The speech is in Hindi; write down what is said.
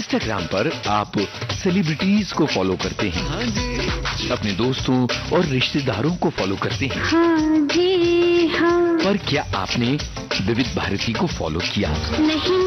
इंस्टाग्राम पर आप सेलिब्रिटीज को फॉलो करते हैं, अपने दोस्तों और रिश्तेदारों को फॉलो करते हैं। हाँ जी हाँ। पर क्या आपने विविध भारती को फॉलो किया? नहीं